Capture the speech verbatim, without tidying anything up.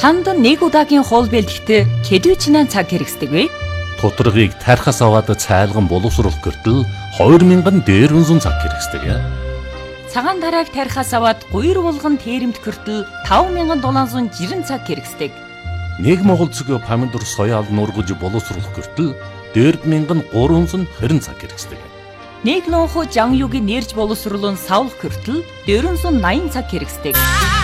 Танд нэг удаагийн хоол бэлтгэхдээ хэдвэчнээ цаг хэрэгсдэг вэ? Тутаргыг тархаас аваад цайлган боловсруулах гэртэл хоёр мянган дээрвэнзэн цаг хэрэгсдэг. Цагаан тарааг тархаас аваад гуйр булган тээремд хүртэл таван мянган долоонзун жирэн цаг хэрэгсдэг. Нэг монгол цэгийн помидор соёал нургаж боловсруулах гэртэл дөрв мянган гурванзан хорин цаг хэрэгсдэг. Нэг нууху жан юуг нэрж боловсруулан савлах хүртэл дөрвөнзөн наян цаг хэрэгсдэг.